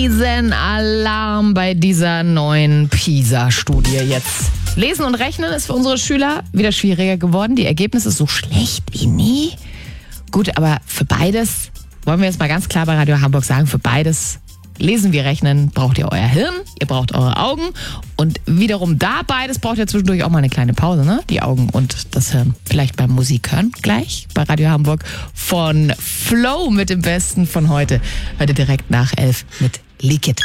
Alarm bei dieser neuen PISA-Studie jetzt. Lesen und Rechnen ist für unsere Schüler wieder schwieriger geworden. Die Ergebnisse so schlecht wie nie. Gut, aber für beides, wollen wir jetzt mal ganz klar bei Radio Hamburg sagen, für beides lesen wir rechnen, braucht ihr euer Hirn, ihr braucht eure Augen und wiederum da beides braucht ihr zwischendurch auch mal eine kleine Pause, ne? Die Augen und das Hirn. Vielleicht beim Musik hören gleich bei Radio Hamburg von Flow mit dem Besten von heute. Heute direkt nach 11 mit Liquid.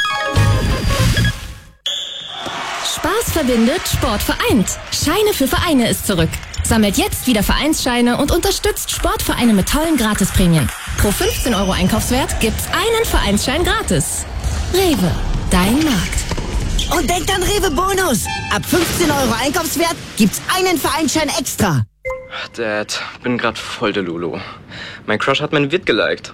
Spaß verbindet, Sport vereint. Scheine für Vereine ist zurück. Sammelt jetzt wieder Vereinsscheine und unterstützt Sportvereine mit tollen Gratisprämien. Pro 15 € Einkaufswert gibt's einen Vereinsschein gratis. Rewe, dein Markt. Und denkt an Rewe Bonus. Ab 15 € Einkaufswert gibt's einen Vereinsschein extra. Dad, bin grad voll der Lulu. Mein Crush hat mein Vid geliked.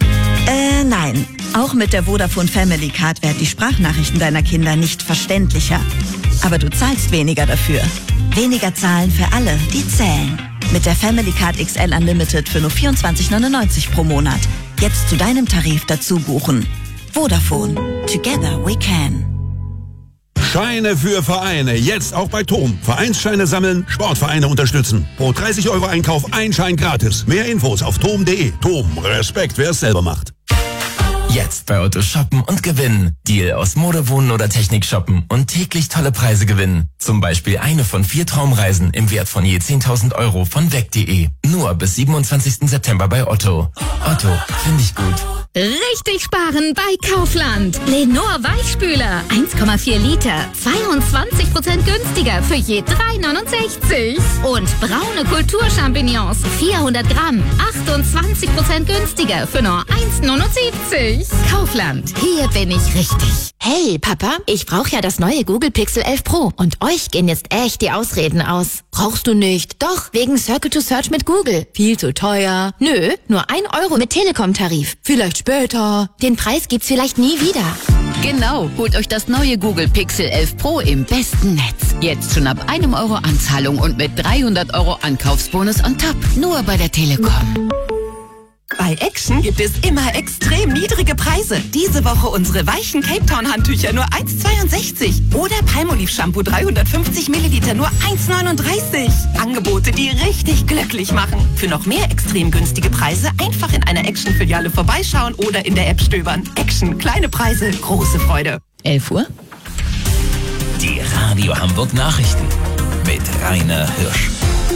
Nein. Auch mit der Vodafone Family Card werden die Sprachnachrichten deiner Kinder nicht verständlicher. Aber du zahlst weniger dafür. Weniger zahlen für alle, die zählen. Mit der Family Card XL Unlimited für nur 24,99 pro Monat. Jetzt zu deinem Tarif dazu buchen. Vodafone. Together we can. Scheine für Vereine. Jetzt auch bei TOM. Vereinsscheine sammeln, Sportvereine unterstützen. Pro 30 € Einkauf ein Schein gratis. Mehr Infos auf tom.de. TOM. Respekt, wer es selber macht. Jetzt bei Otto shoppen und gewinnen. Deal aus Mode, Wohnen oder Technik shoppen und täglich tolle Preise gewinnen. Zum Beispiel eine von 4 Traumreisen im Wert von je 10.000 € von weg.de. Nur bis 27. September bei Otto. Otto, finde ich gut. Richtig sparen bei Kaufland. Lenor Weichspüler, 1,4 Liter, 22% günstiger für je 3,69. Und braune Kulturchampignons, 400 Gramm, 28% günstiger für nur 1,79. Kaufland, hier bin ich richtig. Hey Papa, ich brauche ja das neue Google Pixel 11 Pro und euch gehen jetzt echt die Ausreden aus. Brauchst du nicht? Doch, wegen Circle to Search mit Google. Viel zu teuer. Nö, nur 1 € mit Telekom-Tarif. Vielleicht später. Den Preis gibt's vielleicht nie wieder. Genau, holt euch das neue Google Pixel 11 Pro im besten Netz. Jetzt schon ab 1 € Anzahlung und mit 300 € Ankaufsbonus on top. Nur bei der Telekom. Bei Action gibt es immer extrem niedrige Preise. Diese Woche unsere weichen Cape Town Handtücher nur 1,62. Oder Palmolive Shampoo 350 Milliliter nur 1,39. Angebote, die richtig glücklich machen. Für noch mehr extrem günstige Preise einfach in einer Action-Filiale vorbeischauen oder in der App stöbern. Action, kleine Preise, große Freude. 11 Uhr. Die Radio Hamburg Nachrichten mit Rainer Hirsch.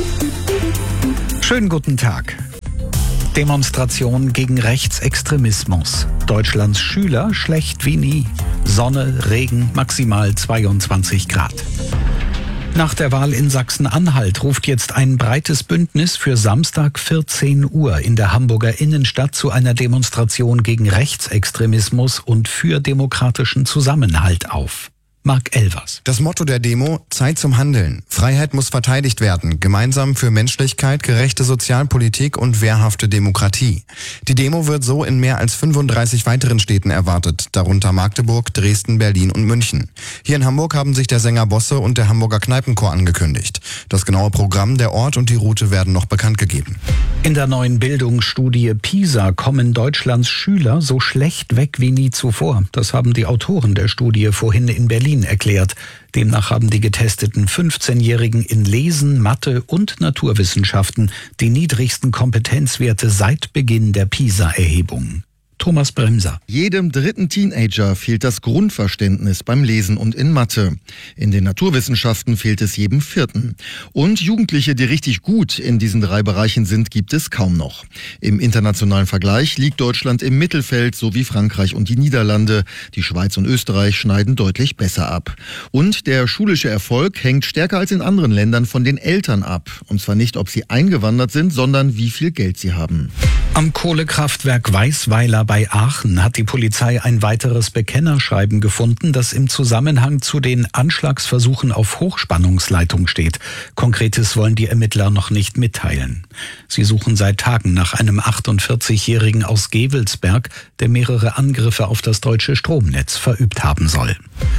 Schönen guten Tag. Demonstration gegen Rechtsextremismus. Deutschlands Schüler schlecht wie nie. Sonne, Regen, maximal 22 Grad. Nach der Wahl in Sachsen-Anhalt ruft jetzt ein breites Bündnis für Samstag 14 Uhr in der Hamburger Innenstadt zu einer Demonstration gegen Rechtsextremismus und für demokratischen Zusammenhalt auf. Marc Elvers. Das Motto der Demo: Zeit zum Handeln. Freiheit muss verteidigt werden. Gemeinsam für Menschlichkeit, gerechte Sozialpolitik und wehrhafte Demokratie. Die Demo wird so in mehr als 35 weiteren Städten erwartet, darunter Magdeburg, Dresden, Berlin und München. Hier in Hamburg haben sich der Sänger Bosse und der Hamburger Kneipenchor angekündigt. Das genaue Programm, der Ort und die Route werden noch bekannt gegeben. In der neuen Bildungsstudie PISA kommen Deutschlands Schüler so schlecht weg wie nie zuvor. Das haben die Autoren der Studie vorhin in Berlin erklärt. Demnach haben die getesteten 15-Jährigen in Lesen, Mathe und Naturwissenschaften die niedrigsten Kompetenzwerte seit Beginn der PISA-Erhebung. Thomas Bremser. Jedem dritten Teenager fehlt das Grundverständnis beim Lesen und in Mathe. In den Naturwissenschaften fehlt es jedem vierten. Und Jugendliche, die richtig gut in diesen 3 Bereichen sind, gibt es kaum noch. Im internationalen Vergleich liegt Deutschland im Mittelfeld, so wie Frankreich und die Niederlande. Die Schweiz und Österreich schneiden deutlich besser ab. Und der schulische Erfolg hängt stärker als in anderen Ländern von den Eltern ab. Und zwar nicht, ob sie eingewandert sind, sondern wie viel Geld sie haben. Am Kohlekraftwerk Weißweiler bei Aachen hat die Polizei ein weiteres Bekennerschreiben gefunden, das im Zusammenhang zu den Anschlagsversuchen auf Hochspannungsleitung steht. Konkretes wollen die Ermittler noch nicht mitteilen. Sie suchen seit Tagen nach einem 48-Jährigen aus Gevelsberg, der mehrere Angriffe auf das deutsche Stromnetz verübt haben soll.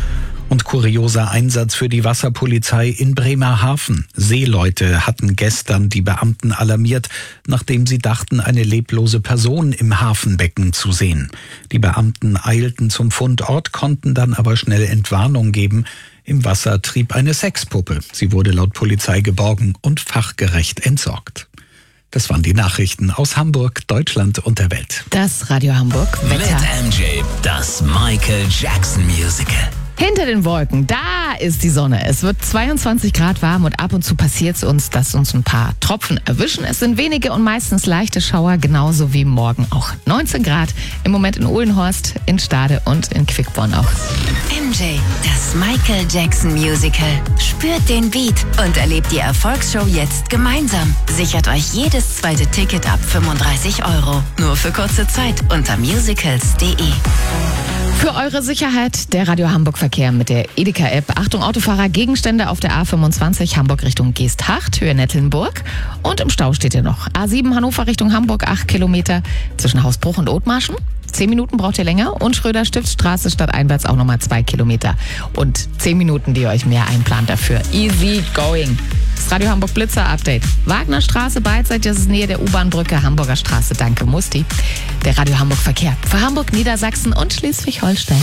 Und kurioser Einsatz für die Wasserpolizei in Bremerhaven. Seeleute hatten gestern die Beamten alarmiert, nachdem sie dachten, eine leblose Person im Hafenbecken zu sehen. Die Beamten eilten zum Fundort, konnten dann aber schnell Entwarnung geben. Im Wasser trieb eine Sexpuppe. Sie wurde laut Polizei geborgen und fachgerecht entsorgt. Das waren die Nachrichten aus Hamburg, Deutschland und der Welt. Das Radio Hamburg Wetter. Mit MJ, das Michael Jackson Musical. Hinter den Wolken, da ist die Sonne. Es wird 22 Grad warm und ab und zu passiert es uns, dass uns ein paar Tropfen erwischen. Es sind wenige und meistens leichte Schauer, genauso wie morgen auch. 19 Grad im Moment in Uhlenhorst, in Stade und in Quickborn auch. MJ, das Michael Jackson Musical. Spürt den Beat und erlebt die Erfolgsshow jetzt gemeinsam. Sichert euch jedes zweite Ticket ab 35 €. Nur für kurze Zeit unter musicals.de. Für eure Sicherheit der Radio Hamburg Verkehr mit der Edeka-App. Achtung Autofahrer, Gegenstände auf der A25 Hamburg Richtung Geesthacht, Höhe Nettelnburg. Und im Stau steht ihr noch. A7 Hannover Richtung Hamburg, 8 Kilometer zwischen Hausbruch und Othmarschen. 10 Minuten braucht ihr länger. Und Schröder-Stiftstraße stadteinwärts auch nochmal 2 Kilometer. Und 10 Minuten, die ihr euch mehr einplant dafür. Easy going. Das Radio Hamburg Blitzer Update. Wagnerstraße, beidseitig, das ist Nähe der U-Bahn-Brücke. Hamburger Straße, danke Musti. Der Radio Hamburg Verkehr für Hamburg, Niedersachsen und Schleswig-Holstein.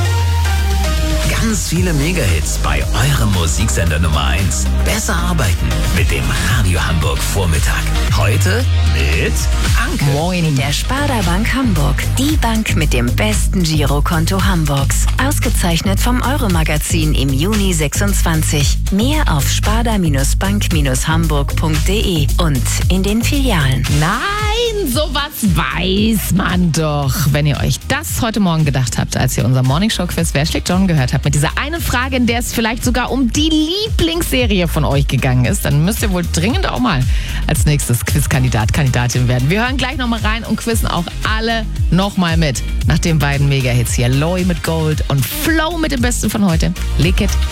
Ganz viele Mega-Hits bei eurem Musiksender Nummer 1. Besser arbeiten mit dem Radio Hamburg Vormittag. Heute mit Anke. Moin. Der Sparda Bank Hamburg. Die Bank mit dem besten Girokonto Hamburgs. Ausgezeichnet vom Euro-Magazin im Juni 26. Mehr auf sparda-bank-hamburg.de und in den Filialen. Nein, sowas weiß man doch. Wenn ihr euch das heute Morgen gedacht habt, als ihr unser Morningshow-Quiz Wer schlägt John gehört habt, mit dieser einen Frage, in der es vielleicht sogar um die Lieblingsserie von euch gegangen ist, dann müsst ihr wohl dringend auch mal als nächstes Quizkandidat, Kandidatin werden. Wir hören gleich nochmal rein und quizzen auch alle nochmal mit. Nach den beiden Mega-Hits hier. Loy mit Gold und Flow mit dem Besten von heute. Lick it.